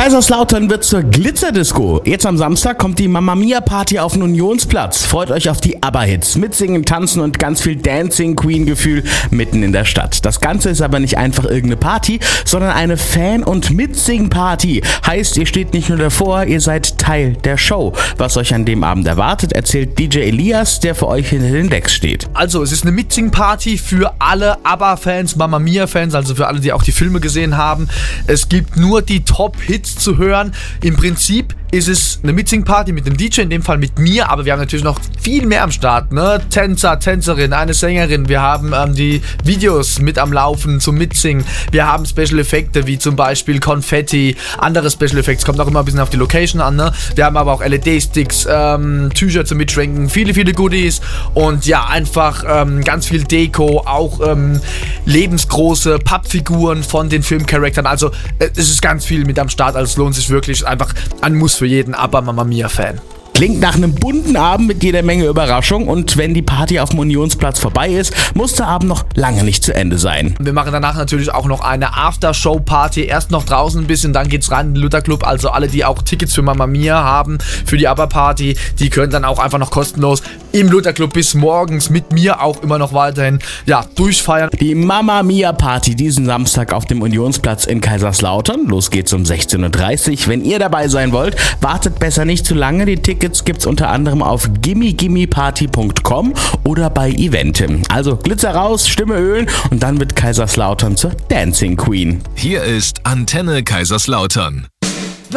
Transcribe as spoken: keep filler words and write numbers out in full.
Kaiserslautern wird zur Glitzerdisco. Jetzt am Samstag kommt die Mamma Mia Party auf den Unionsplatz. Freut euch auf die ABBA-Hits, mitsingen, tanzen und ganz viel Dancing Queen-Gefühl mitten in der Stadt. Das Ganze ist aber nicht einfach irgendeine Party, sondern eine Fan- und Mitsing-Party. Heißt, ihr steht nicht nur davor, ihr seid Teil der Show. Was euch an dem Abend erwartet, erzählt D J Elias, der für euch hinter den Decks steht. Also, es ist eine Mitsing-Party für alle ABBA-Fans, Mamma Mia-Fans, also für alle, die auch die Filme gesehen haben. Es gibt nur die Top-Hits zu hören. Im Prinzip ist es eine Mitsing-Party mit dem D J, in dem Fall mit mir, aber wir haben natürlich noch viel mehr am Start, ne? Tänzer, Tänzerin, eine Sängerin, wir haben ähm, die Videos mit am Laufen zum Mitsingen, wir haben Special Effekte wie zum Beispiel Konfetti, andere Special Effects, kommt auch immer ein bisschen auf die Location an, ne? Wir haben aber auch L E D-Sticks, ähm, Tücher zum Mitschwenken, viele, viele Goodies und ja, einfach ähm, ganz viel Deko, auch ähm, lebensgroße Pappfiguren von den Filmcharakteren, also äh, es ist ganz viel mit am Start, also es lohnt sich wirklich, einfach ein Muss für jeden ABBA Mamma Mia Fan. Klingt nach einem bunten Abend mit jeder Menge Überraschung und wenn die Party auf dem Unionsplatz vorbei ist, muss der Abend noch lange nicht zu Ende sein. Wir machen danach natürlich auch noch eine Aftershow-Party, erst noch draußen ein bisschen, dann geht's rein in den Luther Club, also alle, die auch Tickets für Mamma Mia haben, für die ABBA-Party, die können dann auch einfach noch kostenlos im Luther Club bis morgens mit mir auch immer noch weiterhin, ja, durchfeiern. Die Mamma Mia Party diesen Samstag auf dem Unionsplatz in Kaiserslautern, los geht's um sechzehn Uhr dreißig. Wenn ihr dabei sein wollt, wartet besser nicht zu lange, die Tickets gibt's unter anderem auf gimme gimme party punkt com oder bei Eventim. Also Glitzer raus, Stimme ölen und dann wird Kaiserslautern zur Dancing Queen. Hier ist Antenne Kaiserslautern.